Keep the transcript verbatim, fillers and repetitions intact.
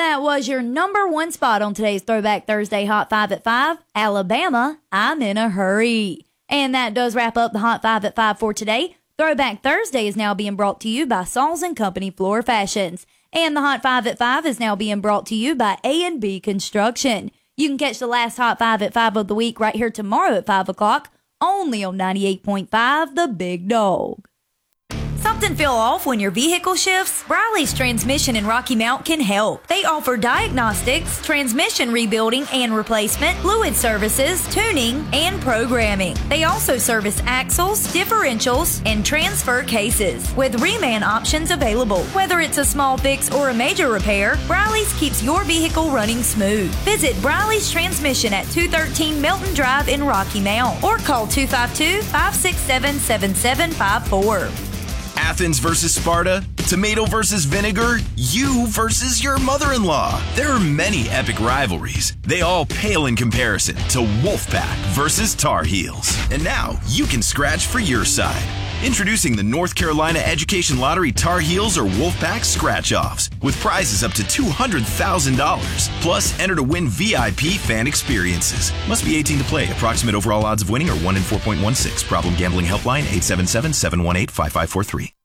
That was your number one spot on today's Throwback Thursday Hot five at five, Alabama, I'm in a Hurry. And that does wrap up the Hot five at five for today. Throwback Thursday is now being brought to you by Sauls and Company Floor Fashions. And the Hot five at five is now being brought to you by A and B Construction. You can catch the last Hot five at five of the week right here tomorrow at five o'clock, only on ninety-eight point five The Big Dog. Something feel off when your vehicle shifts? Briley's Transmission in Rocky Mount can help. They offer diagnostics, transmission rebuilding and replacement, fluid services, tuning, and programming. They also service axles, differentials, and transfer cases, with reman options available. Whether it's a small fix or a major repair, Briley's keeps your vehicle running smooth. Visit Briley's Transmission at two thirteen Milton Drive in Rocky Mount or call two five two, five six seven, seven seven five four. Athens versus Sparta, tomato versus vinegar, you versus your mother-in-law. There are many epic rivalries. They all pale in comparison to Wolfpack versus Tar Heels. And now you can scratch for your side. Introducing the North Carolina Education Lottery Tar Heels or Wolfpack Scratch-Offs with prizes up to two hundred thousand dollars. Plus, enter to win V I P fan experiences. Must be eighteen to play. Approximate overall odds of winning are one in four point one six. Problem gambling helpline eight seven seven, seven one eight, five five four three.